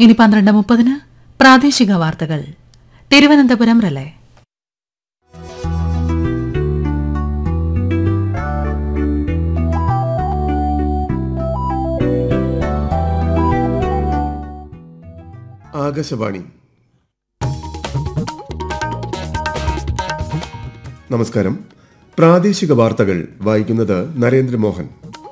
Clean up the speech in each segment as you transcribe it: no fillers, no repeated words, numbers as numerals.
ഇനി 12:30 പ്രാദേശിക വാർത്തകൾ തിരുവനന്തപുരം റിലേ. ആകാശവാണി. നമസ്കാരം. പ്രാദേശിക വാർത്തകൾ വായിക്കുന്നത് നരേന്ദ്രമോഹൻ.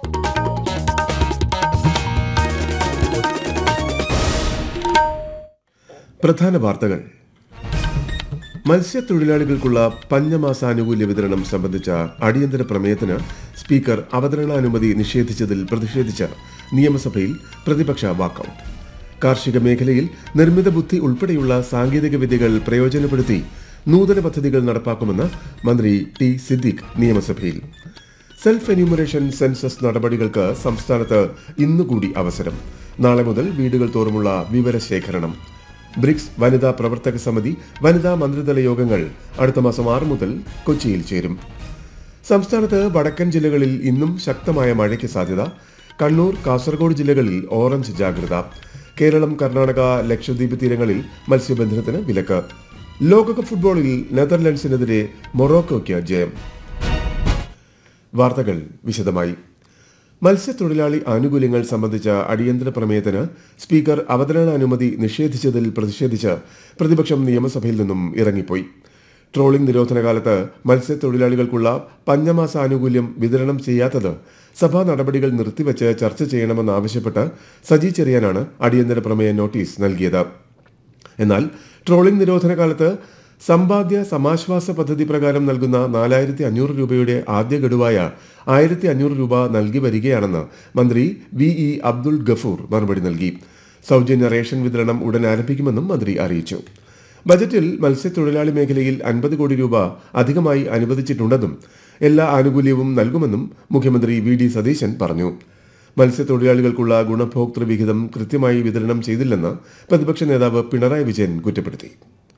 പ്രധാന വാർത്തകൾ. മത്സ്യത്തൊഴിലാളികൾക്കുള്ള പഞ്ഞമാസാനുകൂല്യ വിതരണം സംബന്ധിച്ച അടിയന്തര പ്രമേയത്തിന് സ്പീക്കർ അവതരണാനുമതി നിഷേധിച്ചതിൽ പ്രതിഷേധിച്ച് നിയമസഭയിൽ പ്രതിപക്ഷ വാക്കൌട്ട്. കാർഷിക മേഖലയിൽ നിർമ്മിത ബുദ്ധി ഉൾപ്പെടെയുള്ള സാങ്കേതിക വിദ്യകൾ പ്രയോജനപ്പെടുത്തി നൂതന പദ്ധതികൾ നടപ്പാക്കുമെന്ന് മന്ത്രി ടി സിദ്ദിഖ് നിയമസഭയിൽ. സെൽഫ് എന്യൂമറേഷൻ സെൻസസ് നടപടികൾക്ക് സംസ്ഥാനത്ത് ഇന്നുകൂടി അവസരം. നാളെ മുതൽ വീടുകൾ തോറുമുള്ള വിവരശേഖരണം. ബ്രിക്സ് വനിതാ പ്രവർത്തക സമിതി വനിതാ മന്ത്രിതല യോഗങ്ങൾ അടുത്ത മാസം 6 മുതൽ കൊച്ചിയിൽ ചേരും. സംസ്ഥാനത്ത് വടക്കൻ ജില്ലകളിൽ ഇന്നും ശക്തമായ മഴയ്ക്ക് സാധ്യത. കണ്ണൂർ, കാസർഗോഡ് ജില്ലകളിൽ ഓറഞ്ച് ജാഗ്രത. കേരളം, കർണാടക, ലക്ഷദ്വീപ് തീരങ്ങളിൽ മത്സ്യബന്ധനത്തിന് വിലക്ക്. ലോകകപ്പ് ഫുട്ബോളിൽ നെതർലൻഡ്സിനെതിരെ മൊറോക്കോയ്ക്ക് ജയം. വാർത്തകൾ വിശദമായി. മത്സ്യത്തൊഴിലാളി ആനുകൂല്യങ്ങൾ സംബന്ധിച്ച അടിയന്തര പ്രമേയത്തിന് സ്പീക്കർ അവതരണാനുമതി നിഷേധിച്ചതിൽ പ്രതിഷേധിച്ച് പ്രതിപക്ഷം നിയമസഭയിൽ നിന്നും ഇറങ്ങിപ്പോയി. ട്രോളിംഗ് നിരോധനകാലത്ത് മത്സ്യത്തൊഴിലാളികൾക്കുള്ള പഞ്ഞമാസ ആനുകൂല്യം വിതരണം ചെയ്യാത്തത് സഭാ നടപടികൾ നിർത്തിവച്ച് ചർച്ച ചെയ്യണമെന്നാവശ്യപ്പെട്ട് സജി ചെറിയാനാണ് അടിയന്തര പ്രമേയ നോട്ടീസ് നൽകിയത്. എന്നാൽ ട്രോളിംഗ് നിരോധനകാലത്ത് സമ്പാദ്യ സമാശ്വാസ പദ്ധതി പ്രകാരം നൽകുന്ന 4500 രൂപയുടെ ആദ്യ ഗഡുവായ 1500 രൂപ നൽകി വരികയാണെന്ന് മന്ത്രി VE അബ്ദുൾ ഗഫൂർ മറുപടി നൽകി. സൗജന്യ റേഷൻ വിതരണം ഉടൻ ആരംഭിക്കുമെന്നും മന്ത്രി അറിയിച്ചു. ബജറ്റിൽ മത്സ്യത്തൊഴിലാളി മേഖലയിൽ 50 കോടി രൂപ അധികമായി അനുവദിച്ചിട്ടുണ്ടെന്നും എല്ലാ ആനുകൂല്യവും നൽകുമെന്നും മുഖ്യമന്ത്രി VD സതീശൻ പറഞ്ഞു. മത്സ്യത്തൊഴിലാളികൾക്കുള്ള ഗുണഭോക്തൃ വിഹിതം കൃത്യമായി വിതരണം ചെയ്തില്ലെന്ന് പ്രതിപക്ഷ നേതാവ് പിണറായി വിജയൻ കുറ്റപ്പെടുത്തി.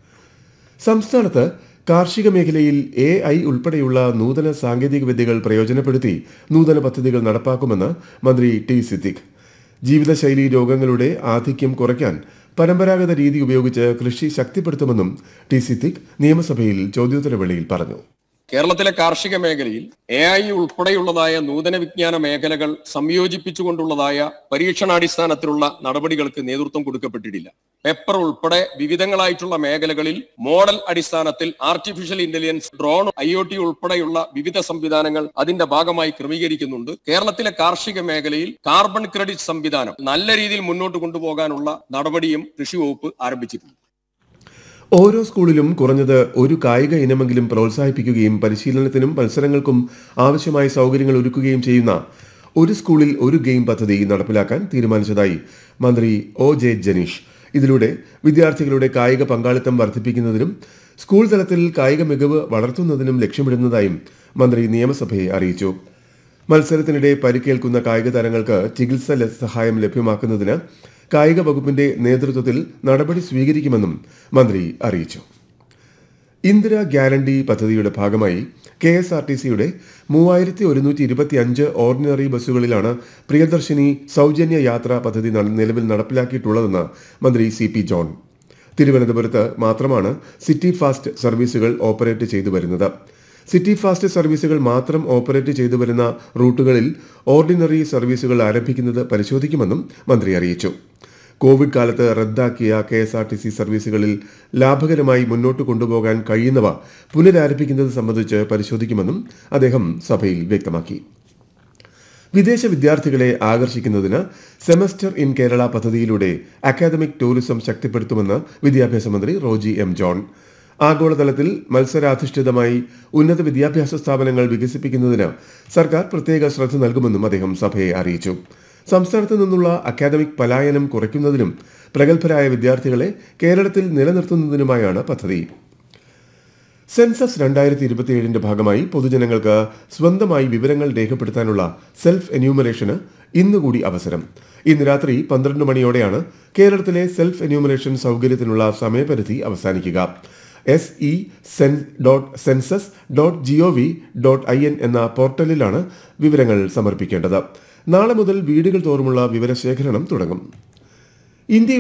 സംസ്ഥാനത്ത് കാർഷിക മേഖലയിൽ AI ഉൾപ്പെടെയുള്ള നൂതന സാങ്കേതിക വിദ്യകൾ പ്രയോജനപ്പെടുത്തി നൂതന പദ്ധതികൾ നടപ്പാക്കുമെന്ന് മന്ത്രി ടി സിദ്ദിഖ്. ജീവിതശൈലി രോഗങ്ങളുടെ ആധിക്യം കുറയ്ക്കാൻ പരമ്പരാഗത രീതി ഉപയോഗിച്ച് കൃഷി ശക്തിപ്പെടുത്തുമെന്നും ടി സിദ്ദിഖ് നിയമസഭയിൽ ചോദ്യോത്തരവേളയിൽ പറഞ്ഞു. കേരളത്തിലെ കാർഷിക മേഖലയിൽ AI ഉൾപ്പെടെയുള്ളതായ നൂതന വിജ്ഞാന മേഖലകൾ സംയോജിപ്പിച്ചുകൊണ്ടുള്ളതായ പരീക്ഷണാടിസ്ഥാനത്തിലുള്ള നടപടികൾക്ക് നേതൃത്വം കൊടുക്കപ്പെട്ടിട്ടില്ല. പെപ്പർ ഉൾപ്പെടെ വിവിധങ്ങളായിട്ടുള്ള മേഖലകളിൽ മോഡൽ അടിസ്ഥാനത്തിൽ ആർട്ടിഫിഷ്യൽ ഇന്റലിജൻസ്, ഡ്രോൺ, IoT ഉൾപ്പെടെയുള്ള വിവിധ സംവിധാനങ്ങൾ അതിന്റെ ഭാഗമായി ക്രമീകരിക്കുന്നുണ്ട്. കേരളത്തിലെ കാർഷിക മേഖലയിൽ കാർബൺ ക്രെഡിറ്റ് സംവിധാനം നല്ല രീതിയിൽ മുന്നോട്ട് കൊണ്ടുപോകാനുള്ള നടപടിയും കൃഷി വകുപ്പ് ആരംഭിച്ചിട്ടുണ്ട്. ഓരോ സ്കൂളിലും കുറഞ്ഞത് ഒരു കായിക ഇനമെങ്കിലും പ്രോത്സാഹിപ്പിക്കുകയും പരിശീലനത്തിനും മത്സരങ്ങൾക്കും ആവശ്യമായ സൗകര്യങ്ങൾ ഒരുക്കുകയും ചെയ്യുന്ന ഒരു സ്കൂളിൽ ഒരു ഗെയിം പദ്ധതി നടപ്പിലാക്കാൻ തീരുമാനിച്ചതായി മന്ത്രി OJ ജനീഷ്. ഇതിലൂടെ വിദ്യാർത്ഥികളുടെ കായിക പങ്കാളിത്തം വർദ്ധിപ്പിക്കുന്നതിനും സ്കൂൾ തലത്തിൽ കായിക മികവ് വളർത്തുന്നതിനും ലക്ഷ്യമിടുന്നതായും മന്ത്രി നിയമസഭയെ അറിയിച്ചു. മത്സരത്തിനിടെ പരിക്കേൽക്കുന്ന കായിക താരങ്ങൾക്ക് ചികിത്സാ സഹായം ലഭ്യമാക്കുന്നതിന് കായിക വകുപ്പിന്റെ നേതൃത്വത്തിൽ നടപടി സ്വീകരിക്കുമെന്നും മന്ത്രി അറിയിച്ചു. ഇന്ദിര ഗ്യാരണ്ടി പദ്ധതിയുടെ ഭാഗമായി KSRTCയുടെ 3125 ഓർഡിനറി ബസ്സുകളിലാണ് പ്രിയദർശിനി സൗജന്യ യാത്രാ പദ്ധതി നിലവിൽ നടപ്പിലാക്കിയിട്ടുള്ളതെന്ന് മന്ത്രി CP ജോൺ. തിരുവനന്തപുരത്ത് മാത്രമാണ് സിറ്റി ഫാസ്റ്റ് സർവീസുകൾ ഓപ്പറേറ്റ് ചെയ്തു വരുന്നത്. സിറ്റി ഫാസ്റ്റ് സർവീസുകൾ മാത്രം ഓപ്പറേറ്റ് ചെയ്തു വരുന്ന റൂട്ടുകളിൽ ഓർഡിനറി സർവീസുകൾ ആരംഭിക്കുന്നത് പരിശോധിക്കുമെന്നും മന്ത്രി അറിയിച്ചു. കോവിഡ് കാലത്ത് റദ്ദാക്കിയ KSRTC സർവീസുകളിൽ ലാഭകരമായി മുന്നോട്ട് കൊണ്ടുപോകാൻ കഴിയുന്നവ പുനരാരംഭിക്കുന്നത് സംബന്ധിച്ച് പരിശോധിക്കുമെന്നും അദ്ദേഹം സഭയിൽ വ്യക്തമാക്കി. വിദേശ വിദ്യാർത്ഥികളെ ആകർഷിക്കുന്നതിന് സെമസ്റ്റർ ഇൻ കേരള പദ്ധതിയിലൂടെ അക്കാദമിക് ടൂറിസം ശക്തിപ്പെടുത്തുമെന്ന് വിദ്യാഭ്യാസ മന്ത്രി റോജി M ജോൺ. ആഗോളതലത്തിൽ മത്സരാധിഷ്ഠിതമായി ഉന്നത വിദ്യാഭ്യാസ സ്ഥാപനങ്ങൾ വികസിപ്പിക്കുന്നതിന് സർക്കാർ പ്രത്യേക ശ്രദ്ധ നൽകുമെന്നും അദ്ദേഹം സഭയെ അറിയിച്ചു. സംസ്ഥാനത്ത് നിന്നുള്ള അക്കാദമിക് പലായനം കുറയ്ക്കുന്നതിനും പ്രഗത്ഭരായ വിദ്യാർത്ഥികളെ കേരളത്തിൽ നിലനിർത്തുന്നതിനുമായാണ് പദ്ധതി. സെൻസസ് 2027ന്റെ ഭാഗമായി പൊതുജനങ്ങൾക്ക് സ്വന്തമായി വിവരങ്ങൾ രേഖപ്പെടുത്താനുള്ള സെൽഫ് എന്യൂമറേഷന് ഇന്നുകൂടി അവസരം. ഇന്ന് രാത്രി 12 മണിയോടെയാണ് കേരളത്തിലെ സെൽഫ് എന്യൂമറേഷൻ സൗകര്യത്തിനുള്ള സമയപരിധി അവസാനിക്കുക. se.census.gov.in എന്ന പോർട്ടലിലാണ് വിവരങ്ങൾ സമർപ്പിക്കേണ്ടത്. നാളെ മുതൽ വീടുകൾ തോറുമുള്ള വിവരശേഖരണം തുടങ്ങും. ഇന്ത്യയുടെ